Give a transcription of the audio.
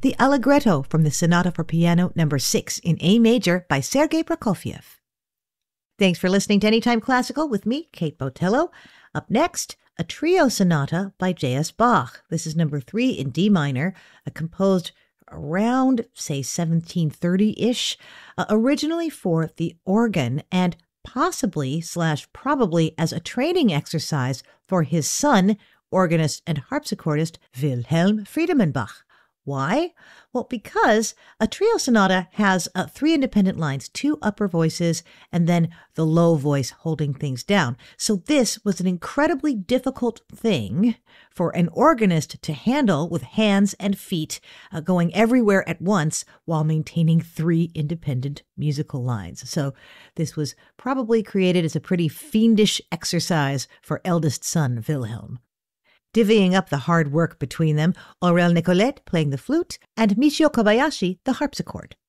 the Allegretto from the Sonata for Piano No. 6 in A major by Sergei Prokofiev. Thanks for listening to Anytime Classical with me, Kate Botello. Up next, a trio sonata by J.S. Bach. This is No. 3 in D minor, composed around, say, 1730-ish, originally for the organ and possibly/probably as a training exercise for his son, organist and harpsichordist Wilhelm Friedemann Bach. Why? Well, because a trio sonata has 3 independent lines, 2 upper voices, and then the low voice holding things down. So this was an incredibly difficult thing for an organist to handle with hands and feet going everywhere at once while maintaining 3 independent musical lines. So this was probably created as a pretty fiendish exercise for eldest son Wilhelm. Divvying up the hard work between them, Aurel Nicolet playing the flute and Michio Kobayashi the harpsichord.